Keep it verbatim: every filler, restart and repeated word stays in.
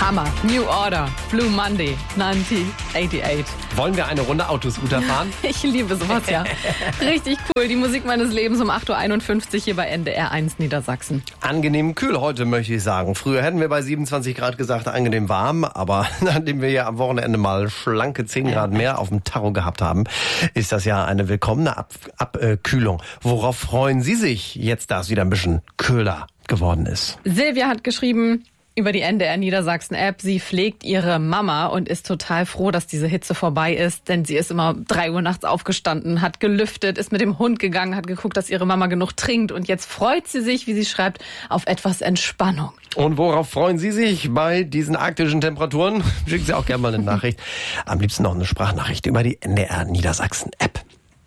Hammer. New Order. Blue Monday. neunzehnhundertachtundachtzig. Wollen wir eine Runde Autoscooter fahren? Ich liebe sowas, ja. Richtig cool. Die Musik meines Lebens um acht Uhr einundfünfzig hier bei N D R eins Niedersachsen. Angenehm kühl heute, möchte ich sagen. Früher hätten wir bei siebenundzwanzig Grad gesagt, angenehm warm. Aber nachdem wir ja am Wochenende mal schlanke zehn Grad mehr auf dem Tacho gehabt haben, ist das ja eine willkommene Ab- Abkühlung. Worauf freuen Sie sich jetzt, da es wieder ein bisschen kühler geworden ist? Silvia hat geschrieben über die N D R Niedersachsen App, sie pflegt ihre Mama und ist total froh, dass diese Hitze vorbei ist, denn sie ist immer drei Uhr nachts aufgestanden, hat gelüftet, ist mit dem Hund gegangen, hat geguckt, dass ihre Mama genug trinkt und jetzt freut sie sich, wie sie schreibt, auf etwas Entspannung. Und worauf freuen Sie sich bei diesen arktischen Temperaturen? Schicken Sie auch gerne mal eine Nachricht. Am liebsten noch eine Sprachnachricht über die N D R Niedersachsen App.